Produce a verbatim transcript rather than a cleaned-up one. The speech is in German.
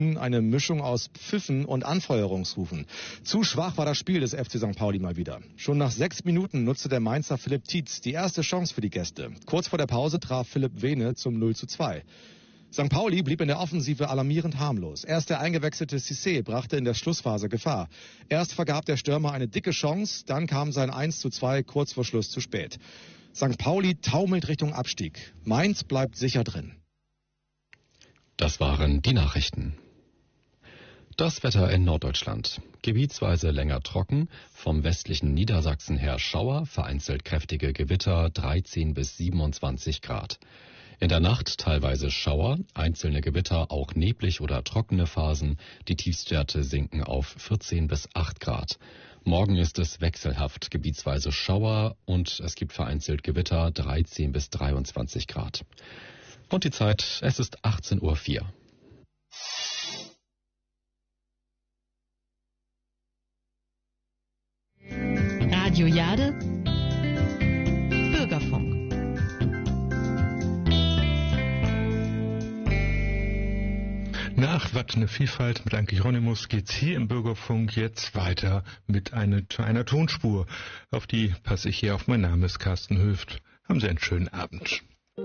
Eine Mischung aus Pfiffen und Anfeuerungsrufen. Zu schwach war das Spiel des F C Sankt Pauli mal wieder. Schon nach sechs Minuten nutzte der Mainzer Philipp Tietz die erste Chance für die Gäste. Kurz vor der Pause traf Philipp Vene zum null zu zwei. Sankt Pauli blieb in der Offensive alarmierend harmlos. Erst der eingewechselte Cissé brachte in der Schlussphase Gefahr. Erst vergab der Stürmer eine dicke Chance, dann kam sein eins zu zwei kurz vor Schluss zu spät. Sankt Pauli taumelt Richtung Abstieg. Mainz bleibt sicher drin. Das waren die Nachrichten. Das Wetter in Norddeutschland. Gebietsweise länger trocken, vom westlichen Niedersachsen her Schauer, vereinzelt kräftige Gewitter, dreizehn bis siebenundzwanzig Grad. In der Nacht teilweise Schauer, einzelne Gewitter, auch neblig oder trockene Phasen. Die Tiefstwerte sinken auf vierzehn bis acht Grad. Morgen ist es wechselhaft, gebietsweise Schauer und es gibt vereinzelt Gewitter, dreizehn bis dreiundzwanzig Grad. Und die Zeit, es ist achtzehn Uhr vier. Radio Jade, Bürgerfunk. Nach Was 'ne Vielfalt mit Anke Hieronymus geht's hier im Bürgerfunk jetzt weiter mit einer, einer Tonspur. Auf die passe ich hier auf. Mein Name ist Carsten Höft. Haben Sie einen schönen Abend.